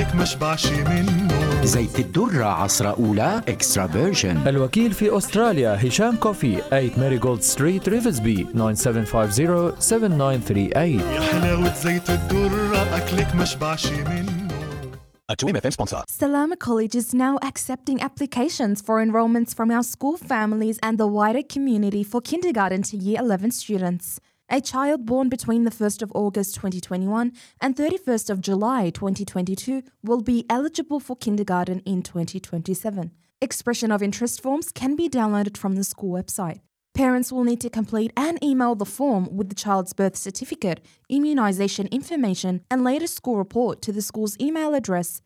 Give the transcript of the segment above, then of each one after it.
أكلك مشبعش منه. زيت الدرة عصرة أولى إكسترا فيرجن. الوكيل في أستراليا هشام كوفي 8 ماريغولد ستريت ريفزبي 9750-7938. يا حلاوة زيت الدرة أكلك مشبعش منه. A 2MFM sponsor. Salama College is now accepting applications for enrolments from our school families and the wider community for kindergarten to year 11 students. A child born between the 1st of August 2021 and 31st of July 2022 will be eligible for kindergarten in 2027. Expression of interest forms can be downloaded from the school website. Parents will need to complete and email the form with the child's birth certificate, immunisation information, and latest school report to the school's email address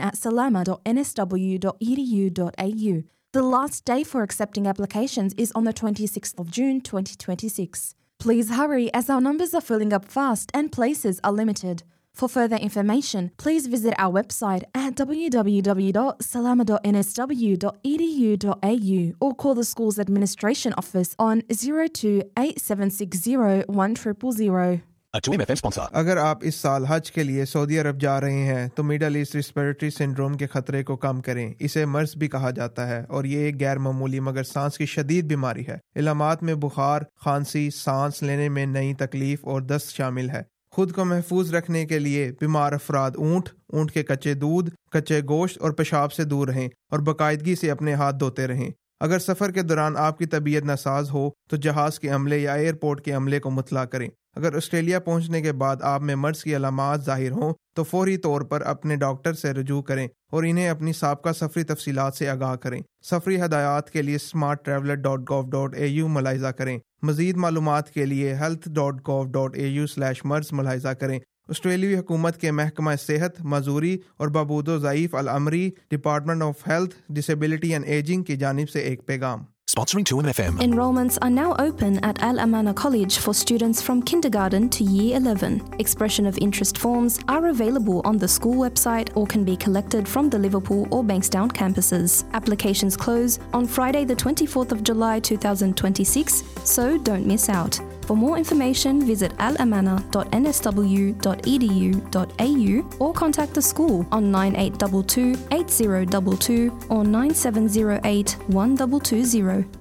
admin@salama.nsw.edu.au. The last day for accepting applications is on the 26th of June 2026. Please hurry as our numbers are filling up fast and places are limited. For further information, please visit our website at www.salama.nsw.edu.au or call the school's administration office on 0287601000. A 2MFM sponsor. अगर आप इस साल हज के लिए Saudi अरब जा रहे हैं तो मिडल ईस्ट रिस्पिरेटरी सिंड्रोम के खतरे को कम करें। इसे मर्स भी कहा जाता है और ये एक गैर मामूली मगर सांस की शदीद बीमारी है। इलामात में बुखार, खांसी, सांस लेने में नई तकलीफ और दस्त शामिल है। खुद को महफूज रखने के लिए बीमार अफराद ऊंट के कच्चे दूध, कच्चे गोश्त और पेशाब से दूर रहें और बाकायदगी से अपने हाथ धोते रहें। अगर सफ़र के दौरान आपकी तबीयत नासाज हो तो जहाज़ के अमले या एयरपोर्ट के अमले को मुतला करें। अगर ऑस्ट्रेलिया पहुंचने के बाद आप में मर्ज की अलामात जाहिर हों तो फौरी तौर पर अपने डॉक्टर से रुजू करें और इन्हें अपनी साबका सफरी तफसीलात से आगाह करें। सफरी हदायत के लिए smarttraveler.gov.au मुलाहिजा करें। मज़ीद मालूमात के लिए health.gov.au/मर्ज मुलाहिजा करें। ऑस्ट्रेलियाई हुकूमत के महकमा सेहत, मजूरी और बबूदो ज़ईफ़ अल-अमरी, department of health, disability and ageing की जानिब से एक पैगाम। Sponsoring 2MFM. Enrollments are now open at Al Amana College for students from kindergarten to year 11. Expression of interest forms are available on the school website or can be collected from the Liverpool or Bankstown campuses. Applications close on Friday the 24th of July 2026, so don't miss out. For more information, visit alamana.nsw.edu.au or contact the school on 9822 8022 or 9708 1220.